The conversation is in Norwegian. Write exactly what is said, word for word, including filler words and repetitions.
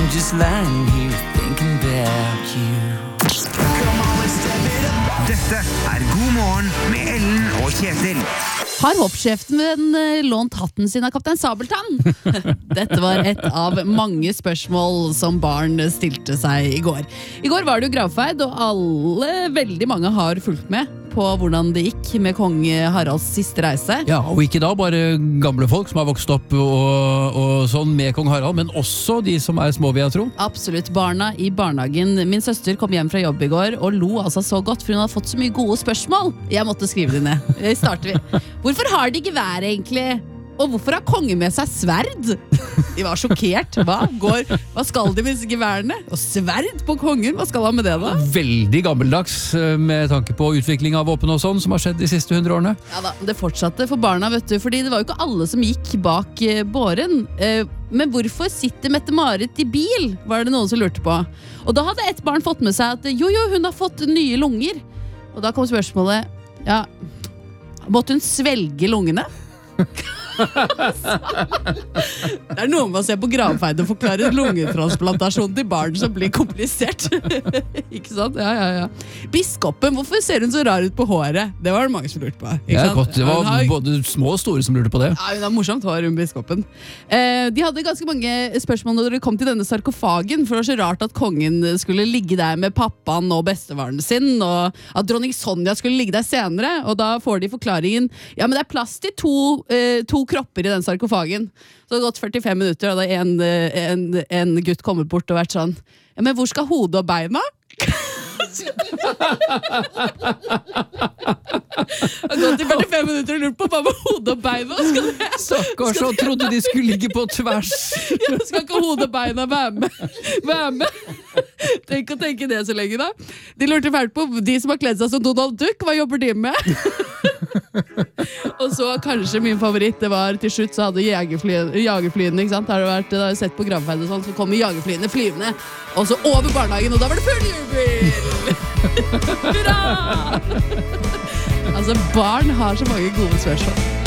I'm just lying here thinking about you. Dette er God morgen med Ellen og Kjetil. Har hoppsjefen lånt hatten sin av Kaptein Sabeltann? Dette var et av mange spørsmål som barn stilte seg i går. I går var det jo gravferd, og alle, veldig mange har fulgt med på hvordan det gikk med kong Haralds siste reise. Ja, og ikke da bare gamle folk som har vokst opp og, og sånn med kong Harald, men også de som er små, vil jeg tro. Absolutt, barna i barnehagen. Min søster kom hjem fra jobb i går og lo altså så godt, for hun hadde fått så mye gode spørsmål. Jeg måtte skrive det ned. Jeg starter vi. Hvorfor har de gevær egentlig? Og hvorfor har kongen med seg sverd? De var sjokkert. Hva, går, hva skal de med disse geværene? Og sverd på kongen? Hva skal han med det da? Veldig gammeldags med tanke på utvikling av våpen og sånn som har skjedd de siste hundre årene. Ja da, det fortsatte for barna, vet du, fordi det var jo ikke alle som gikk bak båren. Men hvorfor sitter Mette-Marit i bil? Var det noen som lurte på. Og da hadde et barn fått med seg at jo jo, hun har fått nye lunger. Og da kom spørsmålet, ja, måtte hun svelge lungene? Det er noe med å se på gravferd og forklare lungetransplantasjon til barn som blir komplisert. Ikke sant? Ja, ja, ja. Biskopen, hvorfor ser hun så rar ut på håret? Det var det mange som lurte på. Ikke Ja, sant? godt, det var Hun har- både små og store som lurte på det. Ja, hun har morsomt hår, hun biskopen. Eh, de hadde ganske mange spørsmål når de kom til denne sarkofagen, for det var så rart at kongen skulle ligge der med pappaen og bestefaren sin, og at dronning Sonja skulle ligge der senere, og da får de forklaringen, ja, men det er plass til to, eh, to kropper i den sarkofagen. Så det har gått førtifem minutter, og da er en, en, en gutt kommet bort og vært sånn, ja, men hvor skal hodet og beina? Har gått i førtifem minutter og lurt på hva med hodet og beina skal det? Stakkars, så trodde de skulle ligge på tvers. Ja, skal ikke hodet og beina være med? Være med? Tenk å tenke det så lenge da. De lurte fælt på de som har kledd seg som Donald Duck, hva jobber de med? Og så kanskje min favoritt, det var til slutt så hadde jagerflyene, jagerflyene, ikke sant? Har du vært, da har du sett på gravferd og sånn, så kommer jagerflyene flyvende, og så over barnehagen, og da var det full jubel! Hurra! Altså, barn har så mange gode spørsmål.